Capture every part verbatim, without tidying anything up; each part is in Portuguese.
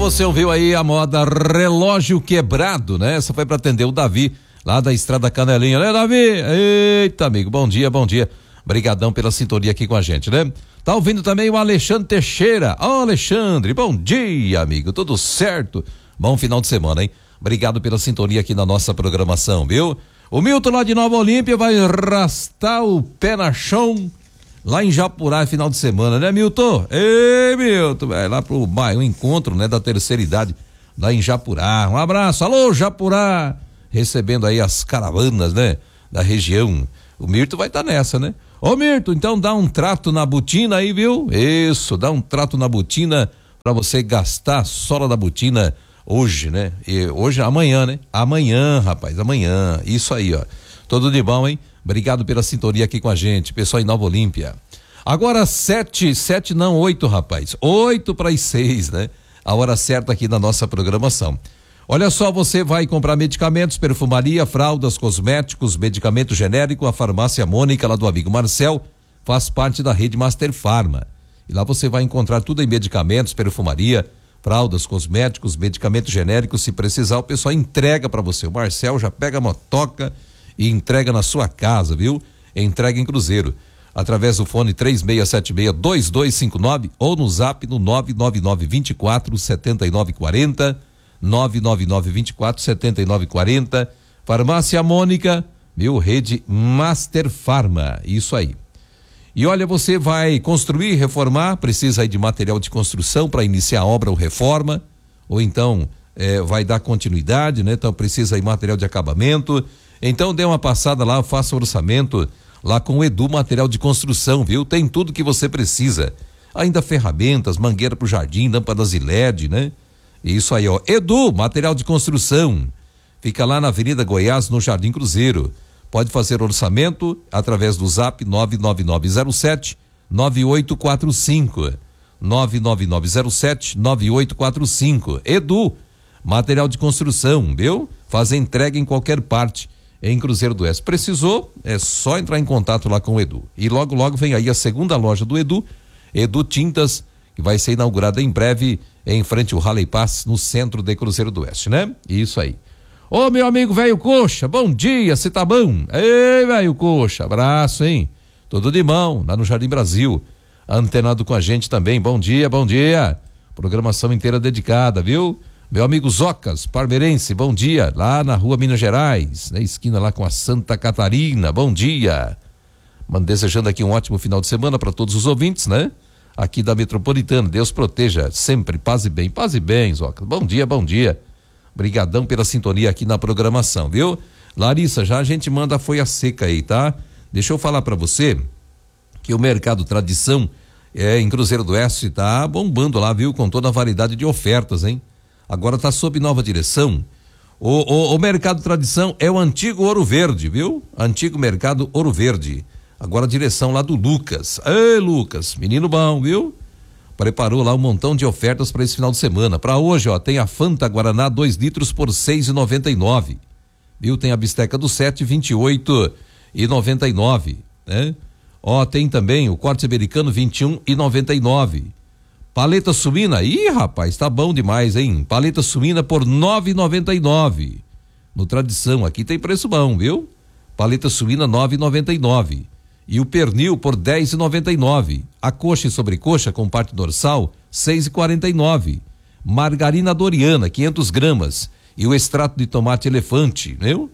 você ouviu aí a moda Relógio Quebrado, né? Essa foi para atender o Davi, lá da Estrada Canelinha, né, Davi? Eita, amigo, bom dia, bom dia. Obrigadão pela sintonia aqui com a gente, né? Tá ouvindo também o Alexandre Teixeira. Ó, oh, Alexandre, bom dia, amigo, tudo certo? Bom final de semana, hein? Obrigado pela sintonia aqui na nossa programação, viu? O Milton lá de Nova Olímpia vai arrastar o pé na chão lá em Japurá, final de semana, né, Milton? Ei, Milton, vai lá pro bairro, encontro, né, da terceira idade, lá em Japurá. Um abraço, alô, Japurá, recebendo aí as caravanas, né, da região. O Milton vai estar tá nessa, né? Ô, Milton, então dá um trato na botina aí, viu? Isso, dá um trato na botina pra você gastar a sola da botina hoje, né? E hoje, amanhã, né? Amanhã, rapaz, amanhã. Isso aí, ó. Tudo de bom, hein? Obrigado pela sintonia aqui com a gente, pessoal em Nova Olímpia. Agora sete, sete não, oito, rapaz. Oito para as seis, né? A hora certa aqui na nossa programação. Olha só, você vai comprar medicamentos, perfumaria, fraldas, cosméticos, medicamento genérico, a farmácia Mônica, lá do amigo Marcel, faz parte da rede Master Farma. E lá você vai encontrar tudo em medicamentos, perfumaria, fraldas, cosméticos, medicamento genérico. Se precisar, o pessoal entrega para você. O Marcel já pega a motoca e entrega na sua casa, viu? Entrega em Cruzeiro, através do fone três seis sete seis, dois dois cinco nove ou no zap no nove nove nove, dois quatro, sete nove quatro zero, nove nove nove, dois quatro, sete nove quatro zero. Farmácia Mônica, meu, rede Master Farma, isso aí. E olha, você vai construir, reformar, precisa aí de material de construção para iniciar a obra ou reforma, ou então eh, vai dar continuidade, né? Então precisa aí material de acabamento. Então dê uma passada lá, faça o orçamento lá com o Edu Material de Construção, viu? Tem tudo que você precisa. Ainda ferramentas, mangueira pro jardim, lâmpadas L E D, né? Isso aí, ó. Edu Material de Construção. Fica lá na Avenida Goiás, no Jardim Cruzeiro. Pode fazer orçamento através do zap nove nove nove zero sete, nove oito quatro cinco. nove nove nove zero sete, nove oito quatro cinco. Edu Material de Construção, viu? Faz entrega em qualquer parte em Cruzeiro do Oeste. Precisou, é só entrar em contato lá com o Edu. E logo, logo vem aí a segunda loja do Edu, Edu Tintas, que vai ser inaugurada em breve em frente ao Rally Pass, no centro de Cruzeiro do Oeste, né? Isso aí. Ô, meu amigo velho Coxa, bom dia, você tá bom? Ei, velho Coxa, abraço, hein? Tudo de mão, lá no Jardim Brasil. Antenado com a gente também, bom dia, bom dia. Programação inteira dedicada, viu? Meu amigo Zocas, parmeirense, bom dia, lá na rua Minas Gerais, na esquina lá com a Santa Catarina, bom dia. Mano, desejando aqui um ótimo final de semana para todos os ouvintes, né? Aqui da Metropolitana, Deus proteja sempre, paz e bem, paz e bem, Zocas, bom dia, bom dia. Obrigadão pela sintonia aqui na programação, viu? Larissa, já a gente manda a folha seca aí, tá? Deixa eu falar para você que o Mercado Tradição é, em Cruzeiro do Oeste tá bombando lá, viu? Com toda a variedade de ofertas, hein? Agora tá sob nova direção. O, o, o Mercado Tradição é o antigo Ouro Verde, viu? Antigo Mercado Ouro Verde. Agora a direção lá do Lucas. Ei, Lucas, menino bom, viu? Preparou lá um montão de ofertas para esse final de semana. Para hoje, ó, tem a Fanta Guaraná dois litros por seis e noventa e nove. Viu? Tem a bisteca do sete, vinte e oito e noventa e nove, né? Ó, tem também o corte americano vinte e um e noventa e nove. Paleta suína, ih, rapaz, tá bom demais, hein? Paleta suína por nove e noventa e nove. No Tradição, aqui tem preço bom, viu? Paleta suína nove e noventa e nove. E o pernil por dez e noventa e nove. A coxa e sobrecoxa com parte dorsal seis e quarenta e nove. Margarina Doriana quinhentos gramas e o extrato de tomate elefante, viu?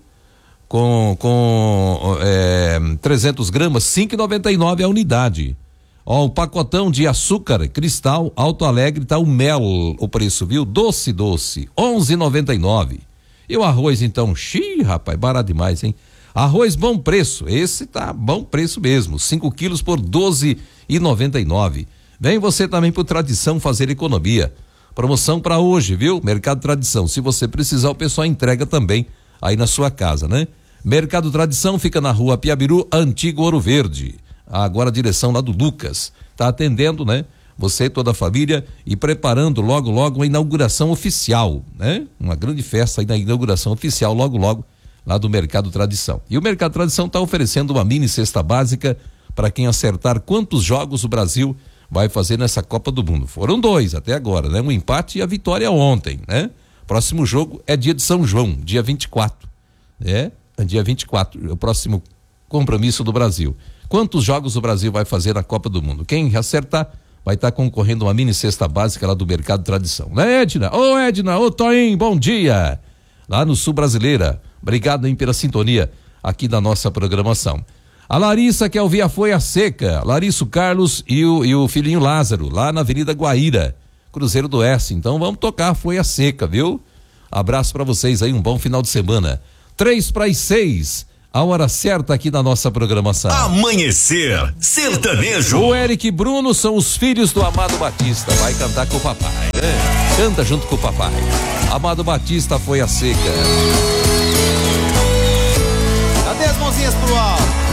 Com com é, trezentos gramas cinco e noventa e nove a unidade. Ó, o pacotão de açúcar cristal Alto Alegre tá o mel, o preço, viu? Doce, doce, onze e noventa e nove. E o arroz então, xiii, rapaz, barato demais, hein? Arroz bom preço, esse tá bom preço mesmo, cinco quilos por doze e noventa e nove. Vem você também pro Tradição fazer economia. Promoção para hoje, viu? Mercado Tradição, se você precisar o pessoal entrega também aí na sua casa, né? Mercado Tradição fica na rua Piabiru, Antigo Ouro Verde. Agora a direção lá do Lucas, tá atendendo, né? Você e toda a família e preparando logo, logo uma inauguração oficial, né? Uma grande festa aí na inauguração oficial, logo, logo, lá do Mercado Tradição. E o Mercado Tradição tá oferecendo uma mini cesta básica para quem acertar quantos jogos o Brasil vai fazer nessa Copa do Mundo. Foram dois até agora, né? Um empate e a vitória ontem, né? Próximo jogo é dia de São João, dia vinte e quatro, né? É dia vinte e quatro, o próximo compromisso do Brasil. Quantos jogos o Brasil vai fazer na Copa do Mundo? Quem acertar vai estar concorrendo a uma mini cesta básica lá do Mercado Tradição, né, Edna? Ô Edna, ô Toim, bom dia! Lá no Sul Brasileira, obrigado aí pela sintonia aqui da nossa programação. A Larissa quer ouvir a Folha Seca, Larissa Carlos e o, e o filhinho Lázaro, lá na Avenida Guaíra, Cruzeiro do Oeste. Então vamos tocar a Folha Seca, viu? Abraço pra vocês aí, um bom final de semana. Três para as seis, a hora certa aqui na nossa programação. Amanhecer Sertanejo. O Eric e Bruno são os filhos do Amado Batista, vai cantar com o papai, né? Canta junto com o papai. Amado Batista, Folha Seca. Cadê as mãozinhas pro alto?